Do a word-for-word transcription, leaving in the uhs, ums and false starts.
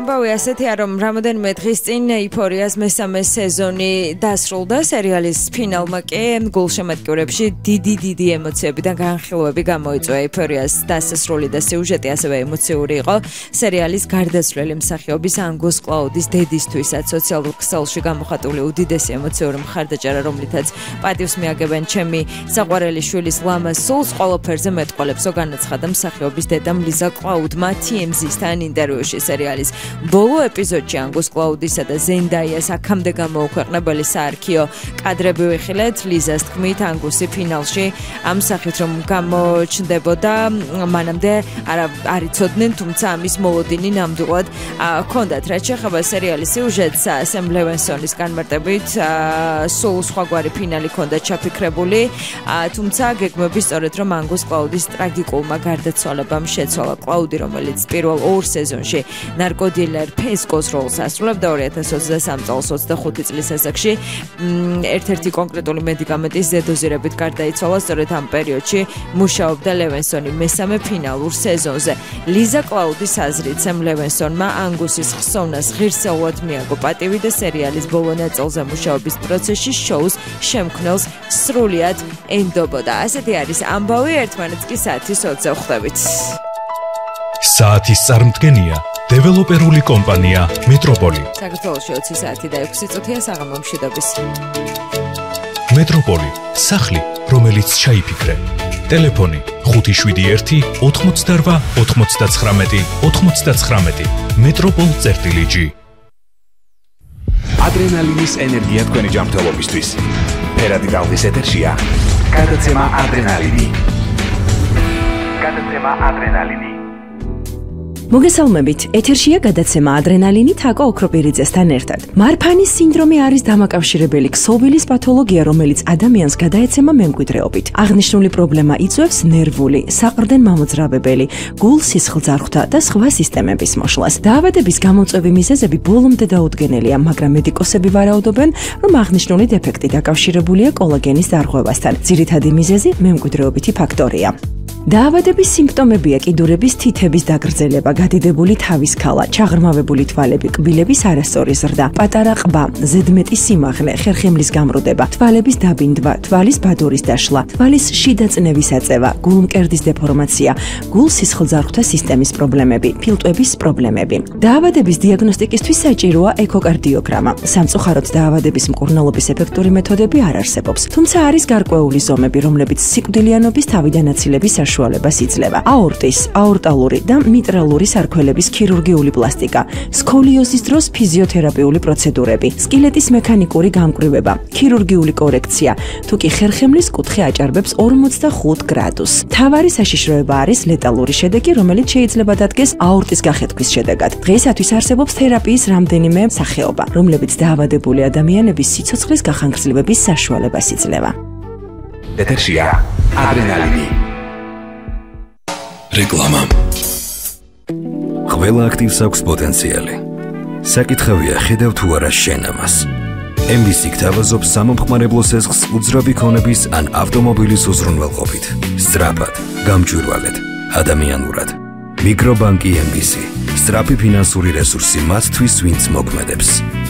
ამბავი ასეთია, რომ რამოდენიმე დღის წინ ეიფორიას მესამე სეზონი დასრულდა, სერიალის ფინალმა კი გულშემატკივრებში დიდი დიდი ემოციები და განხილვები გამოიწვია. ეიფორიას დასასრული და სიუჟეტი ასევე ემოციური იყო. სერიალის გარდაცვლილი მსახიობის ანგუს კლაუდის დედისთვისაც სოციალურ ქსელში გამოხატული უდიდესი ემოციური მხარდაჭერა, რომლითაც პატივს მიაგებენ ჩემი საყვარელი შვილის ლამაზ სულს, ყველაფერზე მეტყოლებს განაცხადა მსახიობის დედამ ლიზა კლაუდმა T M Z-თან ინტერვიუში. სერიალის ბოლო ეპიზოდში ანგუს კლაუდისა და ზენდაიას აქამდე გამოუქვეყნებელი საარქიო კადრები ვიხილეთ. ლიზას თქმით, ანგუსი ფინალში ამ სახით რომ გამოჩნდებოდა, მანამდე არ იცოდნენ, თუმცა ამის მოლოდინი ნამდვილად ჰქონდათ. რაც შეეხება სერიალის სიუჟეტს, სემ ლევენსონის განმარტებით, სულ სხვაგვარი ფინალი ჰქონდა ჩაფიქრებული, თუმცა გეგმები სწორედ რომ ანგუს კლაუდის ტრაგიკულმა გარდაცვალებამ შეცვალა. კლაუდი, რომელიც პირველ ორ სეზონში ნარკოდილერ ფესკოს როლს ასრულებდა ორი ათას ოცდასამ წელს ოცდახუთი წლის ასაკში, ერთ-ერთი კონკრეტული მედიკამენტის ზედოზირებით გარდაიცვალა. სწორედ ამ პერიოდში მუშაობდა ლევენსონი მესამე ფინალურ სეზონზე. ლიზა კლაუდის აზრით, სემ ლევენსონმა ანგუსის ხსოვნას ღირსეულად მიაგო პატივი და სერიალის ბოლო ნაწილზე მუშაობის პროცესში შოუს შემქმნელს სრულიად ენდობოდა. ასეთი არის ამბავი, ერთმანეთს კი საათის ოცზე ხვდებით. საათის წარმდგენია დეველოპერული კომპანია მეტროპოლი. საქართველოში ოცი საათი და ექვსი წუთია საღამო მშვიდობის. მეტროპოლი, სახლი, რომელიც ჩაიფიქრე. ტელეფონი ხუთი შვიდი ერთი ოთხმოცდაორვა ოთხმოცდაცხრამეტი ოთხმოცდაცხრამეტი. მეტროპოლ წერტილი ჯი. ადრენალინის ენერგია თქვენი ჯანმრთელობისთვის. ფერადი ტალღის ეთერშია გადაცემა ადრენალინი. გადაცემა ადრენალინი. მოგესალმებით, ეთერშია გადაცემა ადრენალინი თაკო ოქროპირიძესთან ერთად. მარფანის სინდრომი არის დამაკავშირებელი ქსოვილის პათოლოგია, რომელიც ადამიანს გადაეცემა მემკვიდრეობით. აღნიშნული პრობლემა იწვევს ნერვული, საყრდენ-მამოძრავებელი, გულ-სისხლძარღვთა და სხვა სისტემების მოშლას. დაავადების გამოწვევი მიზეზები ბოლომდე დაუდგენელია, მაგრამ მედიკოსები ვარაუდობენ, რომ აღნიშნული დეფექტი დაკავშირებულია კოლაგენის დარღვევასთან. ძირითადი მიზეზი მემკვიდრეობითი ფაქტორია. დაავადების სიმპტომებია კიდურების თითების დაგრძელება, გადიდებული თავის ქალა, ჩაღრმავებული თვალები, კბილების არასწორი ზრდა, პატარა ყბა, ზედმეტი სიმაღლე, ხერხემლის გამრუდება, თვალების დაბინდვა, თვალის ბადურის დაშლა, თვალის შიდა წნევის აწევა, გულმკერდის დეფორმაცია, გულ-სისხლძარღვთა სისტემის პრობლემები, ფილტვების პრობლემები. დაავადების დიაგნოსტიკისთვის საჭიროა ეკოკარდიოგრამა. სამწუხაროდ დაავადების მკურნალობის ეფექტური მეთოდები არ არსებობს, თუმცა არის გარკვეული ზომები, რომლებიც სიკვდილიანობის თავიდან აცილების საშუალებას იძლევა. აორტის, აორტალური და მიტრალური სარქველების ქირურგიული პლასტიკა, სკოლიოზის დროს ფიზიოთერაპიული პროცედურები, სკილეტის მექანიკური გამკვრივება, ქირურგიული კორექცია, თუ კი ხერხემლის კუთხე აჭარბებს ორმოცდახუთ გრადუსს. მთავარი საშიშროება არის ლეტალური შედეგი, რომელიც შეიძლება დადგეს აორტის გახეთქვის შედეგად. დღეისათვის არსებობს თერაპიის რამდენიმე სახეობა, რომლებიც დაავადებული ადამიანების სიცოცხლის გახანგრძლივების საშუალებას იძლევა. ეთერშია ადრენალინი. რეკლამა. ყველა აქტივს აქვს პოტენციალი. საკითხავია, ხედავ თუ არა შენ ამას. M B C გთავაზობს სამომხმარებლო სესხს უძრავი ქონების ან ავტომობილის უზრუნველყოფით. სწრაფად, გამჭვირვალედ, ადამიანურად. მიკრობანკი M B C. სწრაფი ფინანსური რესურსი მათთვის, ვინც მოქმედებს.